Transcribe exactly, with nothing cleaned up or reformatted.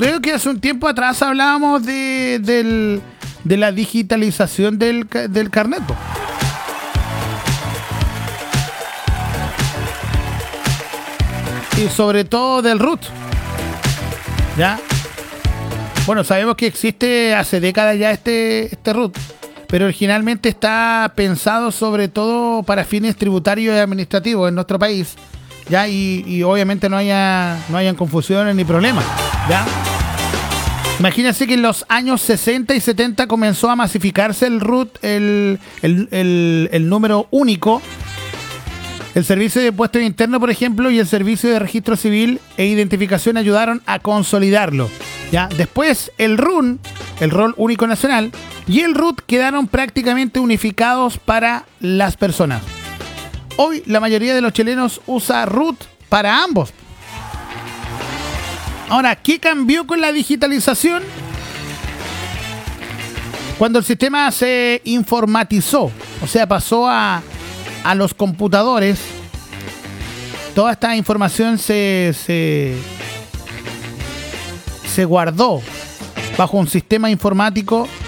creo que hace un tiempo atrás hablábamos de, del, de la digitalización del, del carnet. Y sobre todo del R U T. ¿Ya? Bueno, sabemos que existe hace décadas ya este, este R U T, pero originalmente está pensado sobre todo para fines tributarios y administrativos en nuestro país. ¿Ya? Y, y obviamente no haya no hayan confusiones ni problemas. ¿Ya? Imagínense que en los años sesenta y setenta comenzó a masificarse el R U T, el, el, el, el número único. El Servicio de Impuestos Internos, por ejemplo, y el Servicio de Registro Civil e Identificación ayudaron a consolidarlo. ¿Ya? Después, el R U N, el Rol Único Nacional, y el R U T quedaron prácticamente unificados para las personas. Hoy, la mayoría de los chilenos usa R U T para ambos. Ahora, ¿qué cambió con la digitalización? Cuando el sistema se informatizó, o sea, pasó a... a los computadores, toda esta información se, se, se guardó bajo un sistema informático